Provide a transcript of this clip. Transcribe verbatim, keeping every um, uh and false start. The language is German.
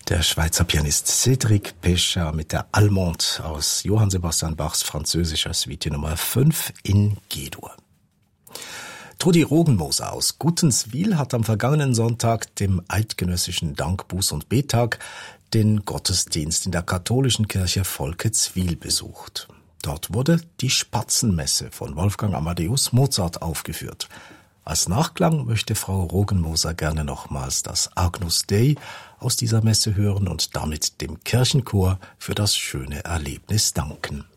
Der Schweizer Pianist Cédric Péchard mit der Allemande aus Johann Sebastian Bachs französischer Suite Nummer fünf in G-Dur. Trudi Rogenmoser aus Guttenswil hat am vergangenen Sonntag, dem eidgenössischen Dank-, Buß- und Bettag, den Gottesdienst in der katholischen Kirche Volketswil besucht. Dort wurde die Spatzenmesse von Wolfgang Amadeus Mozart aufgeführt. Als Nachklang möchte Frau Rogenmoser gerne nochmals das Agnus Dei aus dieser Messe hören und damit dem Kirchenchor für das schöne Erlebnis danken.